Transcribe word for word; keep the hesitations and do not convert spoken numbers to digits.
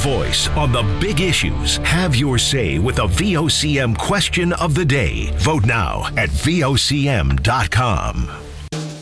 voice on the big issues. Have your say with the V O C M question of the day. Vote now at V O C M dot com.